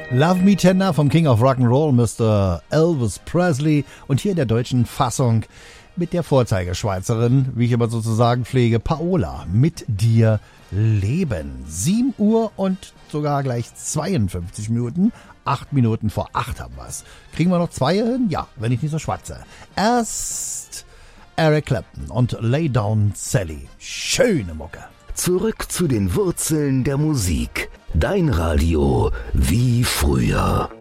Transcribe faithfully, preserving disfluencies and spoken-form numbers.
Love Me Tender vom King of Rock'n'Roll, Mister Elvis Presley. Und hier in der deutschen Fassung mit der Vorzeigeschweizerin, wie ich immer sozusagen pflege, Paola, Mit dir leben. sieben Uhr und sogar gleich zweiundfünfzig Minuten. Acht Minuten vor acht haben wir's. Kriegen wir noch zwei hin? Ja, wenn ich nicht so schwatze. Erst Eric Clapton und Lay Down Sally. Schöne Mucke. Zurück zu den Wurzeln der Musik. Dein Radio wie früher.